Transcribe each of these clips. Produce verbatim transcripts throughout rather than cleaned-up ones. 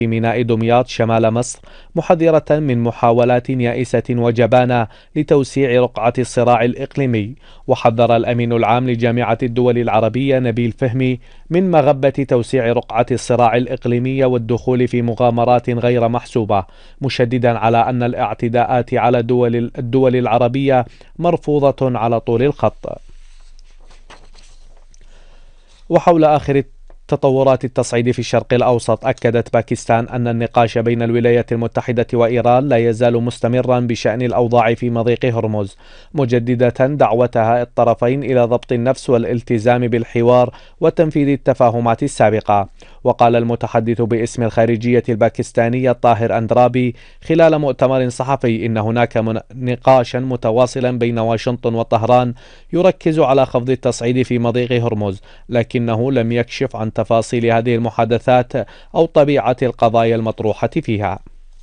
في ميناء دمياط شمال مصر، محذرة من محاولات يائسة وجبانة لتوسيع رقعة الصراع الإقليمي. وحذر الأمين العام لجامعة الدول العربية نبيل فهمي من مغبة توسيع رقعة الصراع الإقليمي والدخول في مغامرات غير محسوبة، مشددا على أن الاعتداءات على دول الدول العربية مرفوضة على طول الخط. وحول آخر تطورات التصعيد في الشرق الأوسط، أكدت باكستان أن النقاش بين الولايات المتحدة وإيران لا يزال مستمرا بشأن الأوضاع في مضيق هرمز، مجددة دعوتها الطرفين إلى ضبط النفس والالتزام بالحوار وتنفيذ التفاهمات السابقة. وقال المتحدث باسم الخارجية الباكستانية طاهر أندرابي خلال مؤتمر صحفي إن هناك نقاشا متواصلا بين واشنطن وطهران يركز على خفض التصعيد في مضيق هرمز، لكنه لم يكشف عن تفاصيل هذه المحادثات أو طبيعة القضايا المطروحة فيها.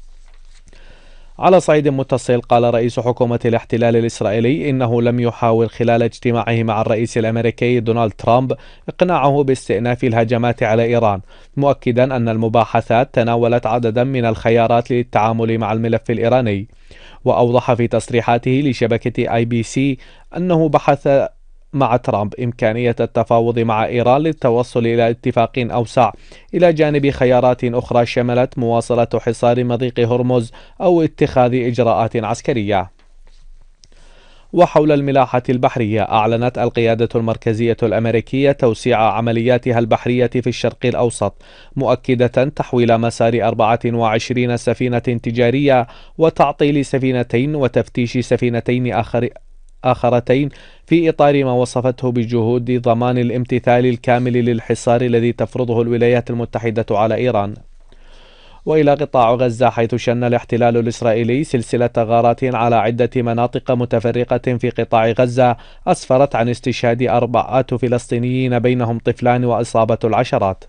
على صعيد متصل، قال رئيس حكومة الاحتلال الإسرائيلي إنه لم يحاول خلال اجتماعه مع الرئيس الأمريكي دونالد ترامب إقناعه باستئناف الهجمات على إيران، مؤكدا أن المباحثات تناولت عددا من الخيارات للتعامل مع الملف الإيراني. وأوضح في تصريحاته لشبكة آي بي سي أنه بحث مع ترامب إمكانية التفاوض مع إيران للتوصل إلى اتفاق أوسع، إلى جانب خيارات أخرى شملت مواصلة حصار مضيق هرمز أو اتخاذ إجراءات عسكرية. وحول الملاحة البحرية، أعلنت القيادة المركزية الأمريكية توسيع عملياتها البحرية في الشرق الأوسط، مؤكدة تحويل مسار أربعة وعشرين سفينة تجارية وتعطيل سفينتين وتفتيش سفينتين آخر آخرتين في إطار ما وصفته بجهود ضمان الامتثال الكامل للحصار الذي تفرضه الولايات المتحدة على إيران. وإلى قطاع غزة، حيث شن الاحتلال الإسرائيلي سلسلة غارات على عدة مناطق متفرقة في قطاع غزة أسفرت عن استشهاد أربعة فلسطينيين بينهم طفلان وإصابة العشرات.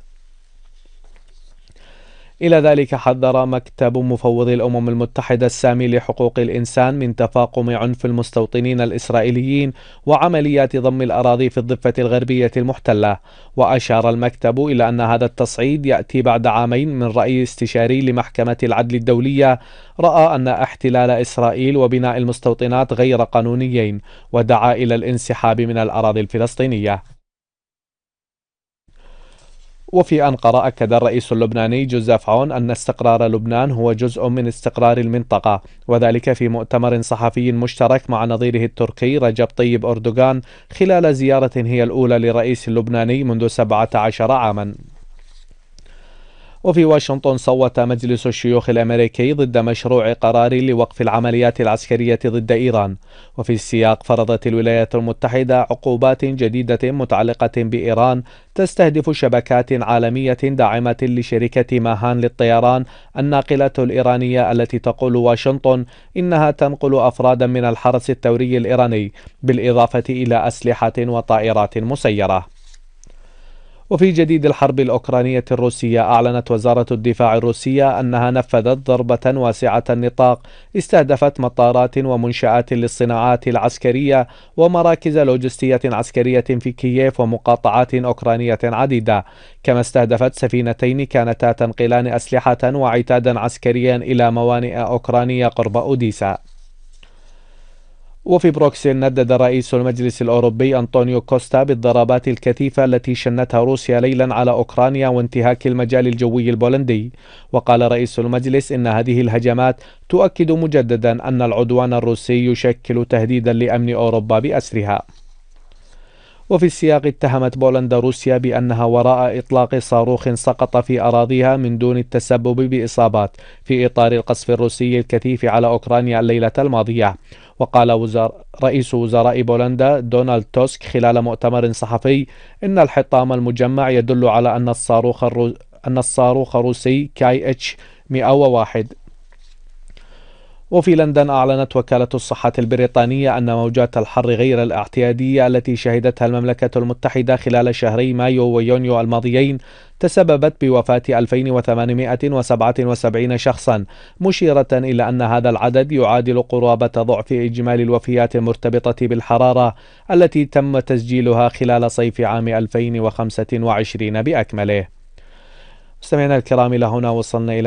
إلى ذلك، حذر مكتب مفوض الأمم المتحدة السامي لحقوق الإنسان من تفاقم عنف المستوطنين الإسرائيليين وعمليات ضم الأراضي في الضفة الغربية المحتلة. وأشار المكتب إلى أن هذا التصعيد يأتي بعد عامين من رأي استشاري لمحكمة العدل الدولية رأى أن احتلال إسرائيل وبناء المستوطنات غير قانونيين، ودعا إلى الانسحاب من الأراضي الفلسطينية. وفي أنقرة، أكد الرئيس اللبناني جوزيف عون أن استقرار لبنان هو جزء من استقرار المنطقة، وذلك في مؤتمر صحفي مشترك مع نظيره التركي رجب طيب أردوغان خلال زيارة هي الأولى للرئيس اللبناني منذ سبعة عشر عاما. وفي واشنطن، صوت مجلس الشيوخ الأمريكي ضد مشروع قرار لوقف العمليات العسكرية ضد إيران. وفي السياق، فرضت الولايات المتحدة عقوبات جديدة متعلقة بإيران تستهدف شبكات عالمية داعمة لشركة ماهان للطيران الناقلة الإيرانية، التي تقول واشنطن إنها تنقل أفرادا من الحرس الثوري الإيراني، بالإضافة إلى أسلحة وطائرات مسيرة. وفي جديد الحرب الأوكرانية الروسية، أعلنت وزارة الدفاع الروسية أنها نفذت ضربة واسعة النطاق استهدفت مطارات ومنشآت للصناعات العسكرية ومراكز لوجستية عسكرية في كييف ومقاطعات أوكرانية عديدة، كما استهدفت سفينتين كانتا تنقلان أسلحة وعتادا عسكريا إلى موانئ أوكرانية قرب أوديسا. وفي بروكسل، ندد رئيس المجلس الأوروبي أنطونيو كوستا بالضربات الكثيفة التي شنتها روسيا ليلا على أوكرانيا وانتهاك المجال الجوي البولندي. وقال رئيس المجلس إن هذه الهجمات تؤكد مجددا أن العدوان الروسي يشكل تهديدا لأمن أوروبا بأسرها. وفي السياق، اتهمت بولندا روسيا بأنها وراء إطلاق صاروخ سقط في أراضيها من دون التسبب بإصابات في إطار القصف الروسي الكثيف على أوكرانيا الليلة الماضية. وقال وزار رئيس وزراء بولندا دونالد توسك خلال مؤتمر صحفي إن الحطام المجمع يدل على أن الصاروخ الرو... أن الصاروخ الروسي كاي اتش مئة وواحد. وفي لندن، أعلنت وكالة الصحة البريطانية أن موجات الحر غير الاعتيادية التي شهدتها المملكة المتحدة خلال شهري مايو ويونيو الماضيين تسببت بوفاة ألفين وثمانمائة وسبعة وسبعين شخصا، مشيرة إلى أن هذا العدد يعادل قرابة ضعف إجمالي الوفيات المرتبطة بالحرارة التي تم تسجيلها خلال صيف عام ألفين وخمسة وعشرين بأكمله. مستمعينا الكرام، إلى هنا وصلنا إلى